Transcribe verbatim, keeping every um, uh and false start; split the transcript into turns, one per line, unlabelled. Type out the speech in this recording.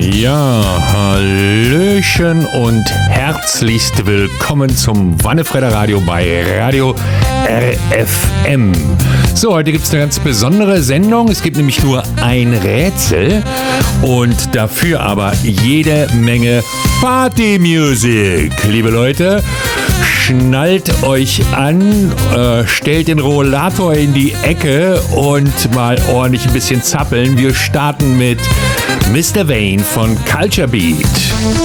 Ja, hallöchen und herzlichst willkommen zum Wannefredder Radio bei Radio R F M. So, heute gibt es eine ganz besondere Sendung. Es gibt nämlich nur ein Rätsel und dafür aber jede Menge Partymusik. Liebe Leute, schnallt euch an, äh, stellt den Rollator in die Ecke und mal ordentlich ein bisschen zappeln. Wir starten mit Mister Wayne von Culture Beat.